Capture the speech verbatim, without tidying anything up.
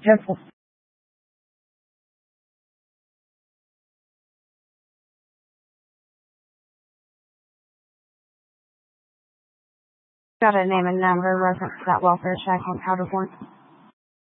Careful. Got a name and number reference to that welfare check on Powderhorn.